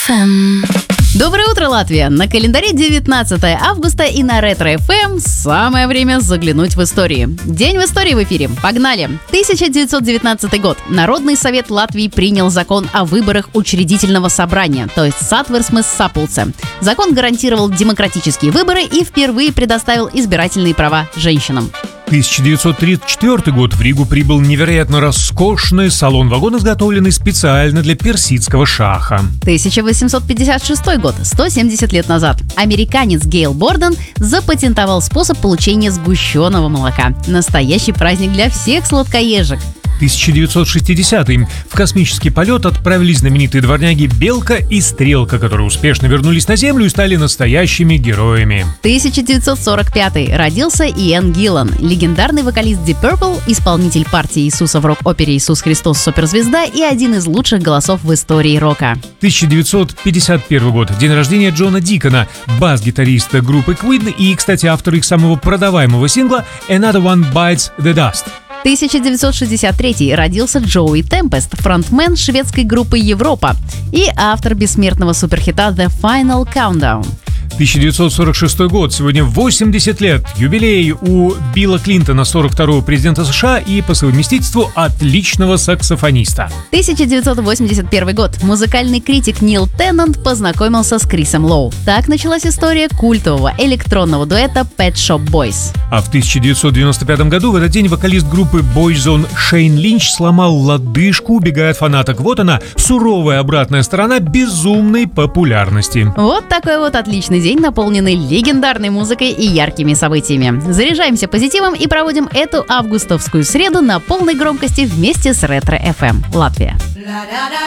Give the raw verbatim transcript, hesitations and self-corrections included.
эф эм. Доброе утро, Латвия! На календаре девятнадцатое августа и на Ретро-эф эм самое время заглянуть в историю. День в истории в эфире. Погнали! тысяча девятьсот девятнадцатый год. Народный совет Латвии принял закон о выборах учредительного собрания, то есть Сатверсмес Сапулце. Закон гарантировал демократические выборы и впервые предоставил избирательные права женщинам. тысяча девятьсот тридцать четвёртый год. В Ригу прибыл невероятно роскошный салон-вагон, изготовленный специально для персидского шаха. тысяча восемьсот пятьдесят шестой год, сто семьдесят лет назад. Американец Гейл Борден запатентовал способ получения сгущенного молока. Настоящий праздник для всех сладкоежек. тысяча девятьсот шестидесятый. В космический полет отправились знаменитые дворняги Белка и Стрелка, которые успешно вернулись на Землю и стали настоящими героями. тысяча девятьсот сорок пятый. Родился Иэн Гиллан, легендарный вокалист Deep Purple, исполнитель партии Иисуса в рок-опере «Иисус Христос. Суперзвезда» и один из лучших голосов в истории рока. тысяча девятьсот пятьдесят первый год. День рождения Джона Дикона, бас-гитариста группы Queen и, кстати, автор их самого продаваемого сингла «Another One Bites the Dust». тысяча девятьсот шестьдесят третий. Родился Джоуи Темпест, фронтмен шведской группы «Европа» и автор бессмертного суперхита «The Final Countdown». тысяча девятьсот сорок шестой год. Сегодня восемьдесят лет. Юбилей у Билла Клинтона, сорок второго президента США и по совместительству отличного саксофониста. тысяча девятьсот восемьдесят первый год. Музыкальный критик Нил Теннант познакомился с Крисом Лоу. Так началась история культового электронного дуэта Pet Shop Boys. А в тысяча девятьсот девяносто пятом году в этот день вокалист группы Boyzone Шейн Линч сломал лодыжку, убегая от фанаток. Вот она, суровая обратная сторона безумной популярности. Вот такой вот отличный день, наполненный легендарной музыкой и яркими событиями. Заряжаемся позитивом и проводим эту августовскую среду на полной громкости вместе с Ретро-эф эм. Латвия.